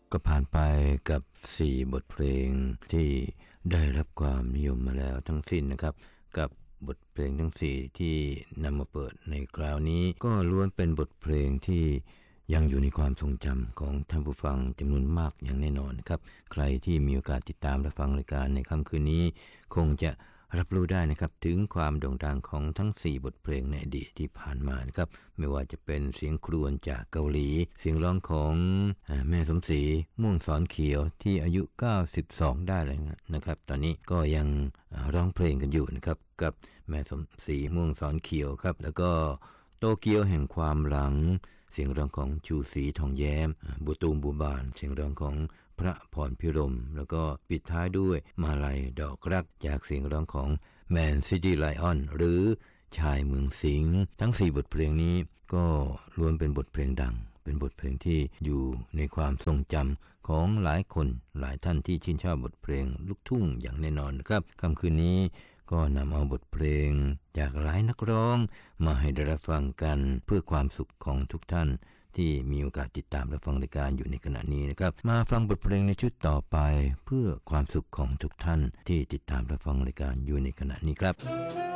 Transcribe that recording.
ก็ผ่านไปกับ4บทเพลงที่ได้รับความนิยมมาแล้วทั้งสิ้นนะครับกับบทเพลงทั้ง4ที่นำมาเปิดในคราวนี้ก็ล้วนเป็นบทเพลงที่ยังอยู่ในความทรงจำของท่านผู้ฟังจำนวนมากอย่างแน่นอนครับใครที่มีโอกาสติดตามและฟังรายการในค่ำคืนนี้คงจะรับรู้ได้นะครับถึงความโด่งดังของทั้ง4บทเพลงในอดีตที่ผ่านมานะครับไม่ว่าจะเป็นเสียงครวญจากเกาหลีเสียงร้องของแม่สมศรีม่วงสอนเขียวที่อายุ92ได้เลยนะครับตอนนี้ก็ยังร้องเพลงกันอยู่นะครับกับแม่สมศรีม่วงสอนเขียวครับแล้วก็โตเกียวแห่งความหลังเสียงร้องของชูศรีทองแย้มบุตูมบุบานเสียงร้องของพระพรพิรมแล้วก็ปิดท้ายด้วยมาลัยดอกรักจากเสียงร้องของแมนซิตี้ไลออนหรือชายเมืองสิงห์ทั้ง4บทเพลงนี้ก็ล้วนเป็นบทเพลงดังเป็นบทเพลงที่อยู่ในความทรงจำของหลายคนหลายท่านที่ชื่นชอบบทเพลงลูกทุ่งอย่างแน่นอนครับค่ำคืนนี้ก็นำเอาบทเพลงจากหลายนักร้องมาให้ได้รับฟังกันเพื่อความสุขของทุกท่านที่มีโอกาสติดตามและฟังรายการอยู่ในขณะนี้นะครับมาฟังบทเพลงในชุดต่อไปเพื่อความสุขของทุกท่านที่ติดตามและฟังรายการอยู่ในขณะนี้ครับ